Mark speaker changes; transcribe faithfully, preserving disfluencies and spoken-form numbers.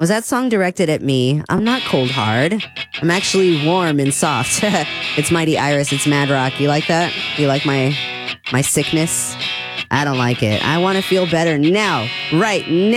Speaker 1: Was that song directed at me? I'm not cold hard. I'm actually warm and soft. It's Mighty Iris. It's Mad Rock. You like that? You like my my sickness? I don't like it. I want to feel better now. Right now.